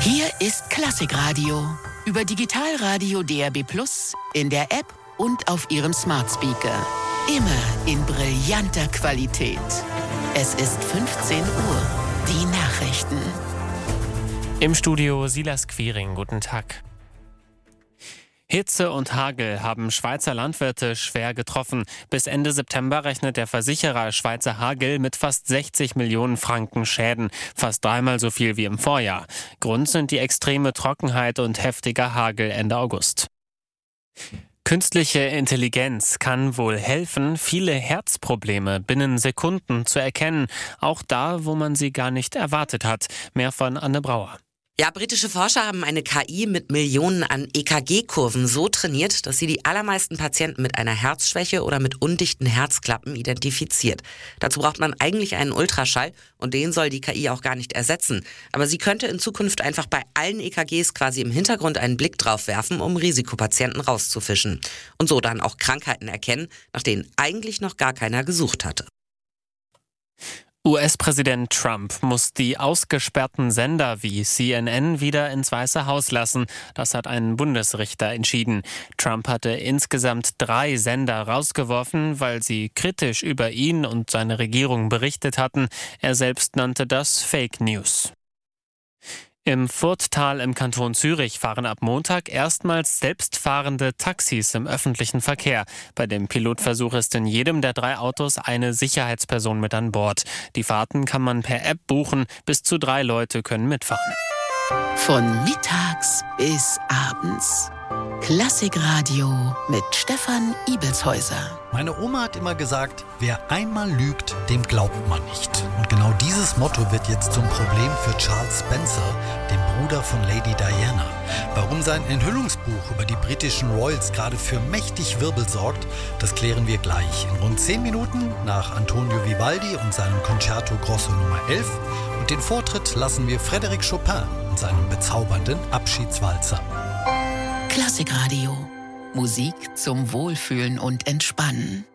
Hier ist Klassikradio. Über Digitalradio DAB+, in der App und auf Ihrem Smart Speaker. Immer in brillanter Qualität. Es ist 15 Uhr. Die Nachrichten. Im Studio Silas Quiring. Guten Tag. Hitze und Hagel haben Schweizer Landwirte schwer getroffen. Bis Ende September rechnet der Versicherer Schweizer Hagel mit fast 60 Millionen Franken Schäden. Fast dreimal so viel wie im Vorjahr. Grund sind die extreme Trockenheit und heftiger Hagel Ende August. Künstliche Intelligenz kann wohl helfen, viele Herzprobleme binnen Sekunden zu erkennen. Auch da, wo man sie gar nicht erwartet hat. Mehr von Anne Brauer. Ja, britische Forscher haben eine KI mit Millionen an EKG-Kurven so trainiert, dass sie die allermeisten Patienten mit einer Herzschwäche oder mit undichten Herzklappen identifiziert. Dazu braucht man eigentlich einen Ultraschall und den soll die KI auch gar nicht ersetzen. Aber sie könnte in Zukunft einfach bei allen EKGs quasi im Hintergrund einen Blick drauf werfen, um Risikopatienten rauszufischen. Und so dann auch Krankheiten erkennen, nach denen eigentlich noch gar keiner gesucht hatte. US-Präsident Trump muss die ausgesperrten Sender wie CNN wieder ins Weiße Haus lassen. Das hat ein Bundesrichter entschieden. Trump hatte insgesamt 3 Sender rausgeworfen, weil sie kritisch über ihn und seine Regierung berichtet hatten. Er selbst nannte das Fake News. Im Furttal im Kanton Zürich fahren ab Montag erstmals selbstfahrende Taxis im öffentlichen Verkehr. Bei dem Pilotversuch ist in jedem der 3 Autos eine Sicherheitsperson mit an Bord. Die Fahrten kann man per App buchen. Bis zu 3 Leute können mitfahren. Von mittags bis abends. Klassikradio mit Stefan Ibelshäuser. Meine Oma hat immer gesagt, wer einmal lügt, dem glaubt man nicht. Und genau dieses Motto wird jetzt zum Problem für Charles Spencer, dem Bruder von Lady Diana. Warum sein Enthüllungsbuch über die britischen Royals gerade für mächtig Wirbel sorgt, das klären wir gleich in rund 10 Minuten nach Antonio Vivaldi und seinem Concerto Grosso Nummer 11. Und den Vortritt lassen wir Frédéric Chopin und seinem bezaubernden Abschiedswalzer. Klassikradio. Musik zum Wohlfühlen und Entspannen.